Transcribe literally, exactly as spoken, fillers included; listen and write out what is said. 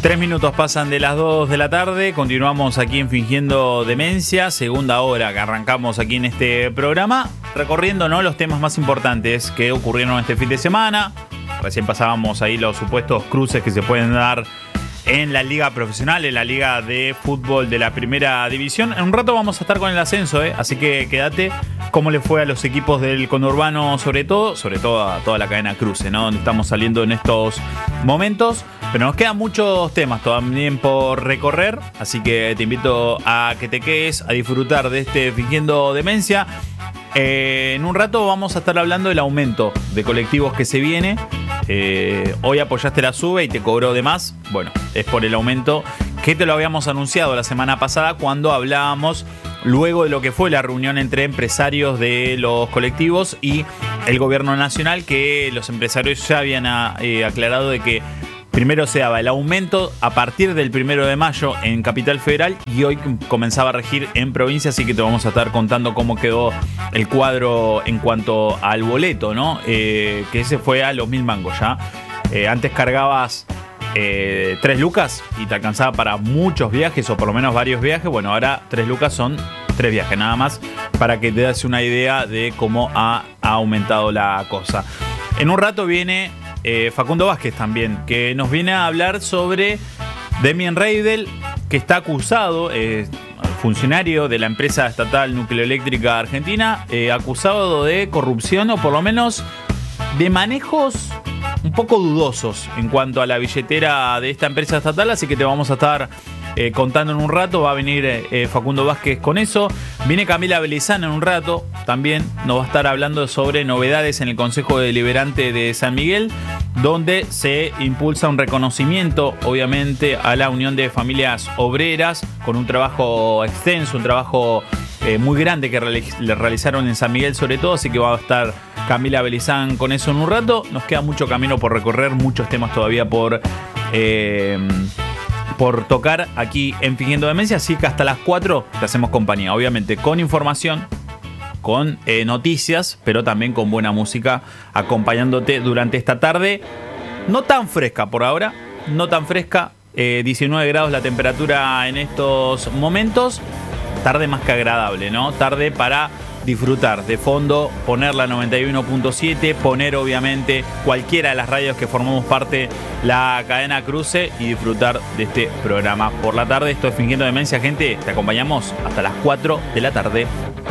Tres minutos pasan de las dos de la tarde, continuamos aquí en Fingiendo Demencia, segunda hora que arrancamos aquí en este programa, recorriendo, ¿no?, los temas más importantes que ocurrieron este fin de semana. Recién pasábamos ahí los supuestos cruces que se pueden dar en la liga profesional, en la liga de fútbol de la primera división. En un rato vamos a estar con el ascenso, ¿eh? Así que quédate. Cómo le fue a los equipos del conurbano, sobre todo, sobre todo a toda la cadena cruce, ¿no?, donde estamos saliendo en estos momentos. Pero nos quedan muchos temas también por recorrer, así que te invito a que te quedes a disfrutar de este Fingiendo Demencia. Eh, en un rato vamos a estar hablando del aumento de colectivos que se viene. Eh, hoy apoyaste la sube y te cobró de más. Bueno, es por el aumento que te lo habíamos anunciado la semana pasada cuando hablábamos luego de lo que fue la reunión entre empresarios de los colectivos y el gobierno nacional, que los empresarios ya habían eh, aclarado de que primero se daba el aumento a partir del primero de mayo en Capital Federal y hoy comenzaba a regir en provincia, así que te vamos a estar contando cómo quedó el cuadro en cuanto al boleto, ¿no? Eh, que ese fue a los mil mangos ya. Eh, antes cargabas eh, tres lucas y te alcanzaba para muchos viajes o por lo menos varios viajes. Bueno, ahora tres lucas son tres viajes nada más, para que te des una idea de cómo ha, ha aumentado la cosa. En un rato viene Eh, Facundo Vázquez también, que nos viene a hablar sobre Demian Reidel, que está acusado, eh, funcionario de la empresa estatal Nucleoeléctrica Argentina, eh, acusado de corrupción o por lo menos de manejos un poco dudosos en cuanto a la billetera de esta empresa estatal, así que te vamos a estar eh, contando en un rato. Va a venir eh, Facundo Vázquez con eso. Viene Camila Belizán en un rato, también nos va a estar hablando sobre novedades en el Consejo Deliberante de San Miguel, donde se impulsa un reconocimiento, obviamente, a la Unión de Familias Obreras, con un trabajo extenso, un trabajo eh, muy grande que reali- le realizaron en San Miguel sobre todo, así que va a estar Camila Belizán con eso en un rato. Nos queda mucho camino por recorrer, muchos temas todavía por... Eh, por tocar aquí en Fingiendo Demencia, así que hasta las cuatro te hacemos compañía, obviamente con información, con eh, noticias, pero también con buena música acompañándote durante esta tarde, no tan fresca por ahora, no tan fresca, eh, diecinueve grados la temperatura en estos momentos, tarde más que agradable, ¿no? Tarde para disfrutar de fondo, poner la noventa y uno punto siete, poner obviamente cualquiera de las radios que formamos parte la cadena Cruce y disfrutar de este programa por la tarde. Esto es Fingiendo Demencia, gente, te acompañamos hasta las cuatro de la tarde.